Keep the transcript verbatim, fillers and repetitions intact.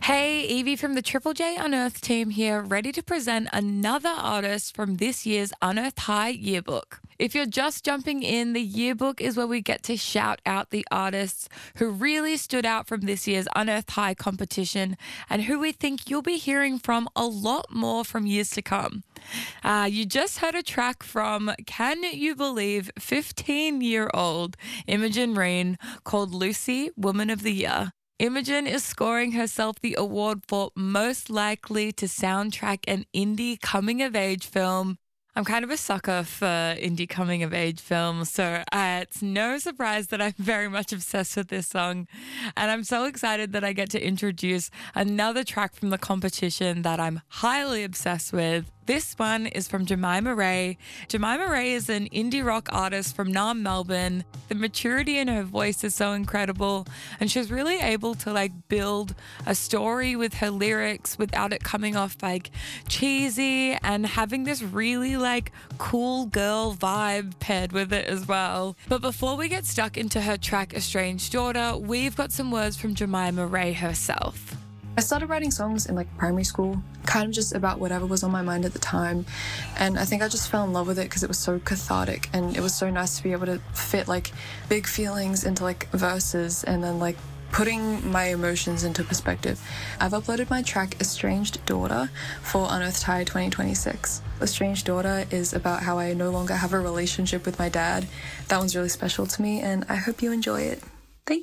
Hey, Evie from the Triple J Unearthed team here, ready to present another artist from this year's Unearthed High yearbook. If you're just jumping in, the yearbook is where we get to shout out the artists who really stood out from this year's Unearthed High competition and who we think you'll be hearing from a lot more from years to come. Uh, you just heard a track from, can you believe, fifteen-year-old Imogen Reen called Lucy, Woman of the Year. Imogen is scoring herself the award for most likely to soundtrack an indie coming-of-age film. I'm kind of a sucker for indie coming-of-age films, so uh, it's no surprise that I'm very much obsessed with this song. And I'm so excited that I get to introduce another track from the competition that I'm highly obsessed with. This one is from Jemima Ray. Jemima Ray is an indie rock artist from Naarm, Melbourne. The maturity in her voice is so incredible, and she's really able to like build a story with her lyrics without it coming off like cheesy and having this really like cool girl vibe paired with it as well. But before we get stuck into her track Estranged Daughter, we've got some words from Jemima Ray herself. I started writing songs in like primary school, kind of just about whatever was on my mind at the time, and I think I just fell in love with it because it was so cathartic, and it was so nice to be able to fit like big feelings into like verses and then like putting my emotions into perspective. I've uploaded my track Estranged Daughter for Unearthed High twenty twenty-six. Estranged Daughter is about how I no longer have a relationship with my dad. That one's really special to me, and I hope you enjoy it.